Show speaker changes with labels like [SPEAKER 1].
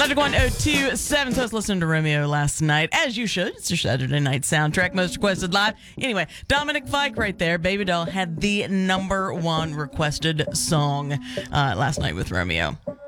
[SPEAKER 1] Logic 1027. So I was listening to Romeo last night, as you should. It's your Saturday night soundtrack, most requested live. Anyway, Dominic Fike right there. Baby Doll had the #1 requested song last night with Romeo.